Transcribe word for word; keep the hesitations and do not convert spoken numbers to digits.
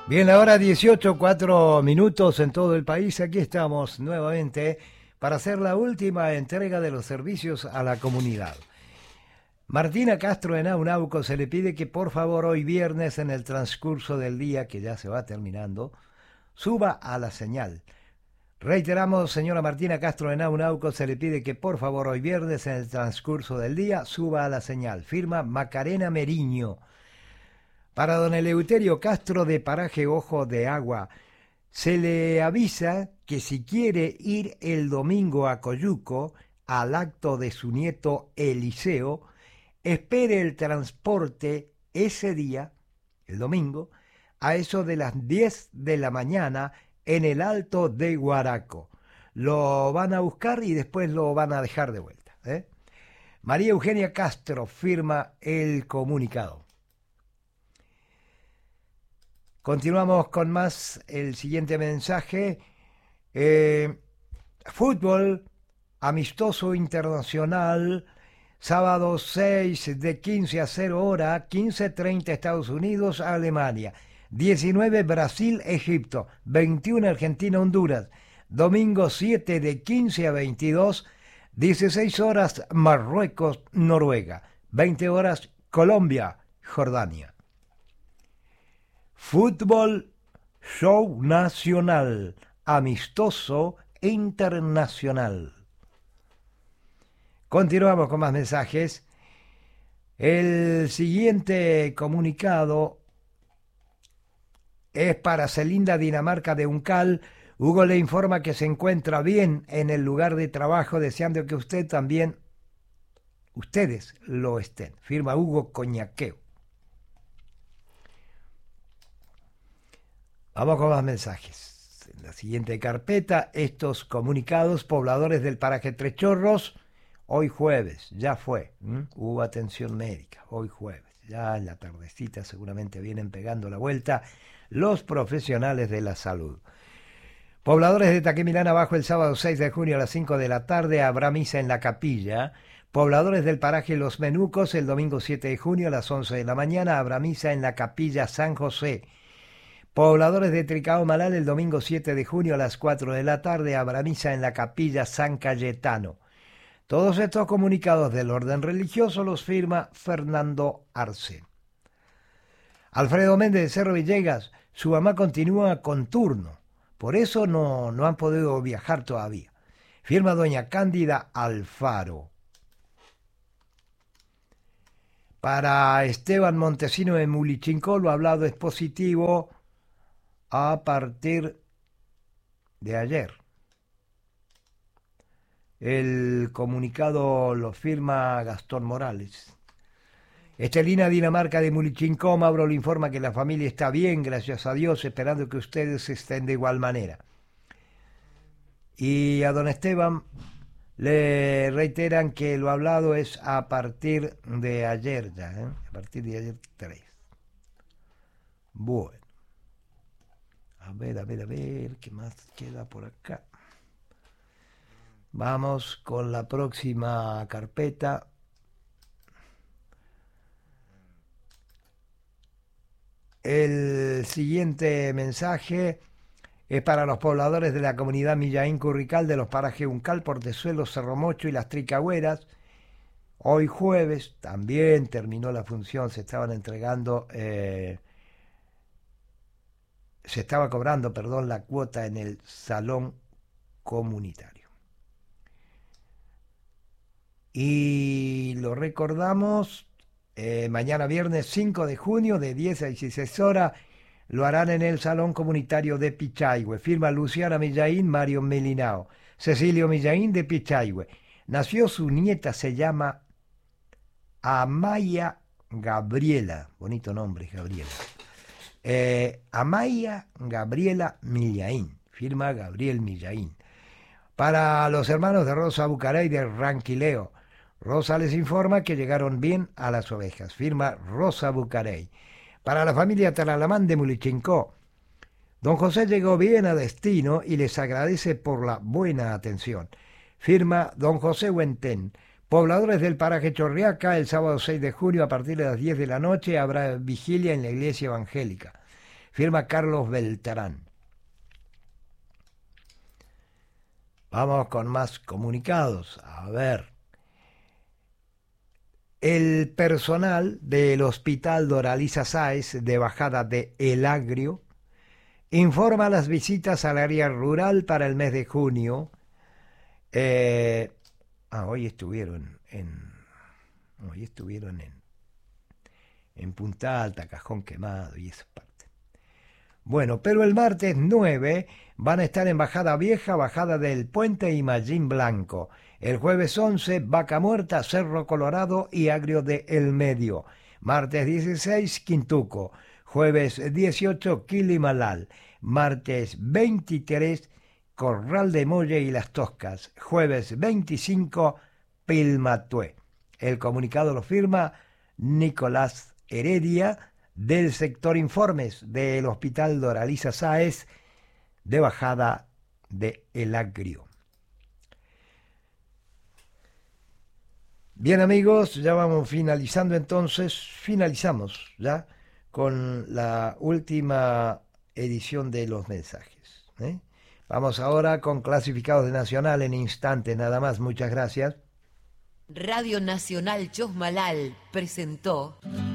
Bien, ahora dieciocho, cuatro minutos en todo el país. Aquí estamos nuevamente para hacer la última entrega de los servicios a la comunidad. Martina Castro en Aunauco se le pide que por favor hoy viernes en el transcurso del día, que ya se va terminando, suba a la señal. Reiteramos, señora Martina Castro en Aunauco se le pide que por favor hoy viernes en el transcurso del día suba a la señal. Firma Macarena Meriño. Para don Eleuterio Castro de Paraje Ojo de Agua, se le avisa que si quiere ir el domingo a Coyuco al acto de su nieto Eliseo, espere el transporte ese día, el domingo, a eso de las diez de la mañana en el Alto de Guaraco. Lo van a buscar y después lo van a dejar de vuelta, ¿eh? María Eugenia Castro firma el comunicado. Continuamos con más. El siguiente mensaje. Eh, fútbol amistoso internacional. Sábado seis de quince a cero hora. quince treinta Estados Unidos, Alemania. diecinueve Brasil, Egipto. veintiuno Argentina, Honduras. Domingo siete de quince a veintidós. dieciséis horas Marruecos, Noruega. veinte horas Colombia, Jordania. Fútbol show nacional, amistoso internacional. Continuamos con más mensajes. El siguiente comunicado es para Celinda Dinamarca de Uncal. Hugo le informa que se encuentra bien en el lugar de trabajo, deseando que usted también, ustedes lo estén. Firma Hugo Coñaqueo. Vamos con más mensajes. En la siguiente carpeta, estos comunicados, pobladores del paraje Tres Chorros, hoy jueves, ya fue, ¿m? Hubo atención médica, hoy jueves, ya en la tardecita seguramente vienen pegando la vuelta los profesionales de la salud. Pobladores de Taquimilán abajo, el sábado seis de junio a las cinco de la tarde habrá misa en la capilla. Pobladores del paraje Los Menucos, el domingo siete de junio a las once de la mañana habrá misa en la capilla San José. Pobladores de Tricao Malal, el domingo siete de junio a las cuatro de la tarde habrá misa en la capilla San Cayetano. Todos estos comunicados del orden religioso los firma Fernando Arce. Alfredo Méndez de Cerro Villegas, su mamá continúa con turno, por eso no, no han podido viajar todavía. Firma doña Cándida Alfaro. Para Esteban Montesino de Mulichincó, lo hablado es positivo a partir de ayer. El comunicado lo firma Gastón Morales. Estelina Dinamarca de Mulichincó, Mauro le informa que la familia está bien, gracias a Dios, esperando que ustedes estén de igual manera. Y a don Esteban le reiteran que lo hablado es a partir de ayer ya, ¿eh? A partir de ayer tres. Bueno. A ver, a ver, a ver, ¿qué más queda por acá? Vamos con la próxima carpeta. El siguiente mensaje es para los pobladores de la comunidad Millaín Currical de los parajes Uncal, Portezuelo, Cerro Mocho y las Tricagüeras. Hoy jueves también terminó la función, se estaban entregando... Eh, se estaba cobrando, perdón, la cuota en el salón comunitario. Y lo recordamos, eh, mañana viernes cinco de junio de diez a dieciséis horas lo harán en el salón comunitario de Pichayhue. Firma Luciana Millaín, Mario Melinao. Cecilio Millaín de Pichayhue. Nació su nieta, se llama Amaya Gabriela. Bonito nombre, Gabriela. Eh, Amaya Gabriela Millaín, firma Gabriel Millaín. Para los hermanos de Rosa Bucarey de Ranquileo, Rosa les informa que llegaron bien a las ovejas, firma Rosa Bucarey. Para la familia Talalamán de Mulichincó, don José llegó bien a destino y les agradece por la buena atención, firma don José Huentén. Pobladores del paraje Chorriaca, el sábado seis de junio a partir de las diez de la noche habrá vigilia en la iglesia evangélica. firma Carlos Beltrán. Vamos con más comunicados. A ver. El personal del Hospital Doralisa Sáez de Bajada de El Agrio informa las visitas al área rural para el mes de junio. Eh, ah, hoy estuvieron en, hoy estuvieron en, en Punta Alta, Cajón Quemado y esa parte. Bueno, pero el martes nueve van a estar en Bajada Vieja, Bajada del Puente y Mallín Blanco. El jueves once, Vaca Muerta, Cerro Colorado y Agrio de El Medio. Martes dieciséis, Quintuco. Jueves dieciocho, Quilimalal. Martes veintitrés, Corral de Molle y Las Toscas. Jueves veinticinco, Pilmatué. El comunicado lo firma Nicolás Heredia, del sector informes del Hospital Doralisa Sáez de Bajada de El Agrio. Bien amigos, ya vamos finalizando entonces, finalizamos ya con la última edición de los mensajes. ¿eh? Vamos ahora con clasificados de Nacional en instantes, nada más, muchas gracias. Radio Nacional Chosmalal presentó